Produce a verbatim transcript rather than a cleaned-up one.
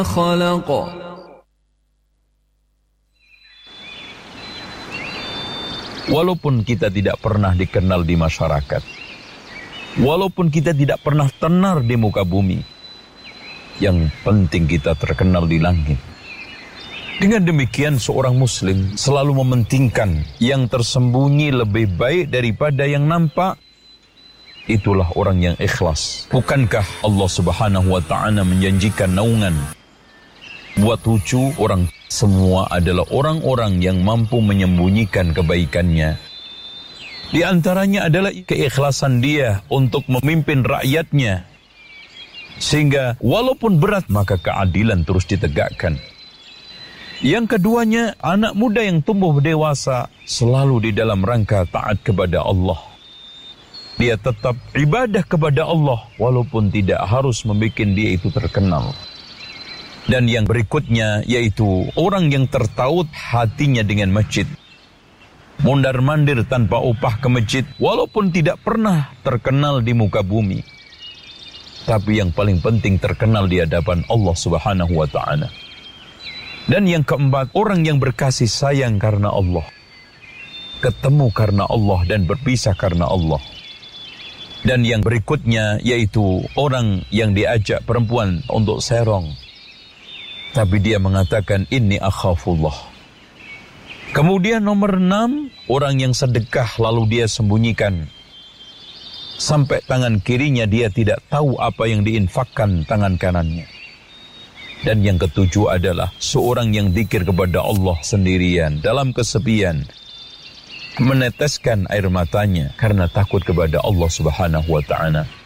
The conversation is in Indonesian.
خلق. Walaupun kita tidak pernah dikenal di masyarakat, walaupun kita tidak pernah tenar di muka bumi, yang penting kita terkenal di langit. Dengan demikian seorang muslim selalu mementingkan yang tersembunyi lebih baik daripada yang nampak. Itulah orang yang ikhlas. Bukankah Allah Subhanahu wa ta'ala menjanjikan naungan buat tujuh orang? Semua adalah orang-orang yang mampu menyembunyikan kebaikannya. Di antaranya adalah keikhlasan dia untuk memimpin rakyatnya. Sehingga walaupun berat, maka keadilan terus ditegakkan. Yang keduanya, anak muda yang tumbuh dewasa selalu di dalam rangka taat kepada Allah. Dia tetap ibadah kepada Allah walaupun tidak harus membuat dia itu terkenal. Dan yang berikutnya yaitu orang yang tertaut hatinya dengan masjid. Mondar-mandir tanpa upah ke masjid walaupun tidak pernah terkenal di muka bumi. Tapi yang paling penting terkenal di hadapan Allah Subhanahu wa ta'ala. Dan yang keempat, orang yang berkasih sayang karena Allah. Ketemu karena Allah dan berpisah karena Allah. Dan yang berikutnya yaitu orang yang diajak perempuan untuk serong. Tapi dia mengatakan, inni akhafullah. Kemudian nomor enam, orang yang sedekah lalu dia sembunyikan. Sampai tangan kirinya dia tidak tahu apa yang diinfakkan tangan kanannya. Dan yang ketujuh adalah seorang yang zikir kepada Allah sendirian, dalam kesepian. Meneteskan air matanya karena takut kepada Allah Subhanahu wa ta'ala.